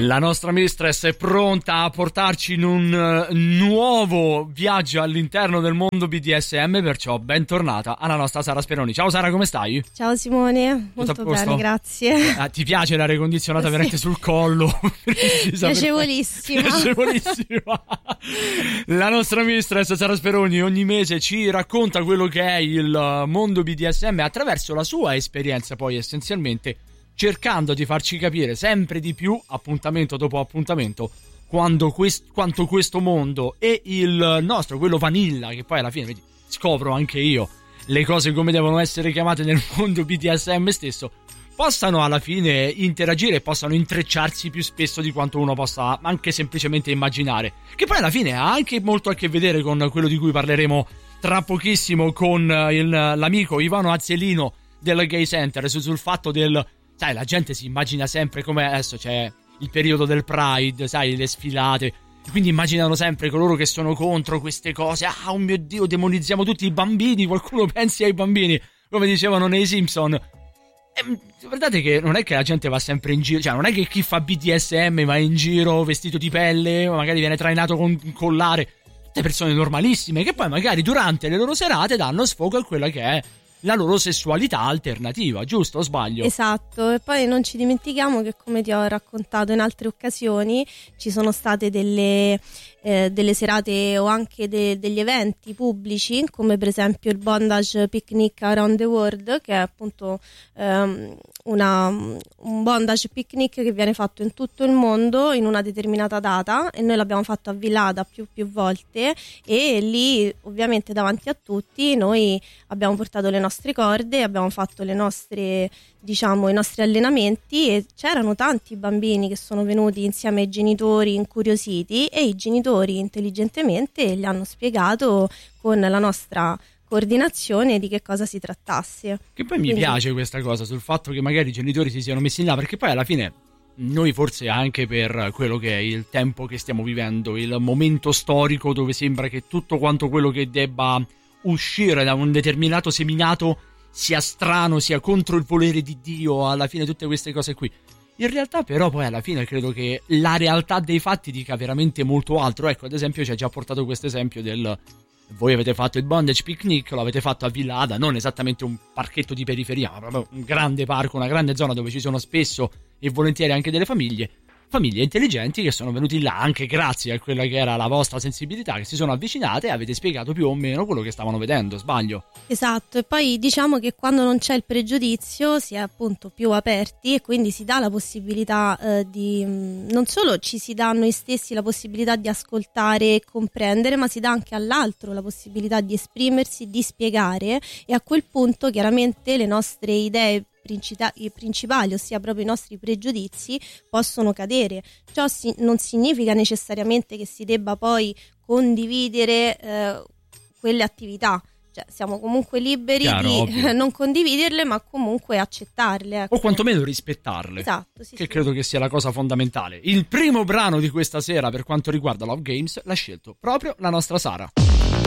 La nostra mistress è pronta a portarci in un nuovo viaggio all'interno del mondo BDSM, perciò bentornata alla nostra Sara Speroni. Ciao Sara, come stai? Ciao Simone, molto bene, grazie. Ti piace l'aria condizionata veramente sul collo? Piacevolissima. Piacevolissima. La nostra mistress Sara Speroni ogni mese ci racconta quello che è il mondo BDSM attraverso la sua esperienza, poi essenzialmente cercando di farci capire sempre di più, appuntamento dopo appuntamento, quanto questo mondo e il nostro, quello vanilla, che poi alla fine vedi, scopro anche io le cose come devono essere chiamate nel mondo BDSM stesso, possano alla fine interagire e possano intrecciarsi più spesso di quanto uno possa anche semplicemente immaginare, che poi alla fine ha anche molto a che vedere con quello di cui parleremo tra pochissimo con l'amico Ivano Azzelino del Gay Center, sul fatto del, sai, la gente si immagina sempre come adesso c'è il periodo del Pride, sai, le sfilate, quindi immaginano sempre coloro che sono contro queste cose. Ah, oh mio Dio, demonizziamo tutti i bambini, qualcuno pensi ai bambini, come dicevano nei Simpson. Guardate che non è che la gente va sempre in giro, cioè non è che chi fa BDSM va in giro vestito di pelle, magari viene trainato con un collare, tutte persone normalissime che poi magari durante le loro serate danno sfogo a quella che è la loro sessualità alternativa, giusto o sbaglio? Esatto, e poi non ci dimentichiamo che, come ti ho raccontato in altre occasioni, ci sono state delle serate o anche degli eventi pubblici, come per esempio il Bondage Picnic Around the World, che è appunto un bondage picnic che viene fatto in tutto il mondo in una determinata data, e noi l'abbiamo fatto a Villada più volte, e lì ovviamente davanti a tutti noi abbiamo portato le nostre corde, abbiamo fatto i nostri allenamenti, e c'erano tanti bambini che sono venuti insieme ai genitori incuriositi, e i genitori intelligentemente gli hanno spiegato con la nostra coordinazione di che cosa si trattasse. Che poi mi piace questa cosa, sul fatto che magari i genitori si siano messi in là, perché poi alla fine noi, forse anche per quello che è il tempo che stiamo vivendo, il momento storico dove sembra che tutto quanto quello che debba uscire da un determinato seminato sia strano, sia contro il volere di Dio, alla fine tutte queste cose qui. In realtà però poi alla fine credo che la realtà dei fatti dica veramente molto altro. Ecco, ad esempio ci ha già portato questo esempio del: voi avete fatto il Bondage Picnic, lo avete fatto a Villada, non esattamente un parchetto di periferia, ma proprio un grande parco, una grande zona dove ci sono spesso e volentieri anche delle famiglie intelligenti che sono venuti là anche grazie a quella che era la vostra sensibilità, che si sono avvicinate e avete spiegato più o meno quello che stavano vedendo, sbaglio? Esatto, e poi diciamo che quando non c'è il pregiudizio si è appunto più aperti, e quindi si dà la possibilità non solo ci si dà a noi stessi la possibilità di ascoltare e comprendere, ma si dà anche all'altro la possibilità di esprimersi, di spiegare, e a quel punto chiaramente le nostre idee principali, ossia proprio i nostri pregiudizi, possono cadere. Ciò non significa necessariamente che si debba poi condividere quelle attività, cioè siamo comunque liberi di non condividerle, ma comunque accettarle, ecco. O quantomeno rispettarle. Esatto, sì, che credo che sia la cosa fondamentale. Il primo brano di questa sera per quanto riguarda Love Games l'ha scelto proprio la nostra Sara.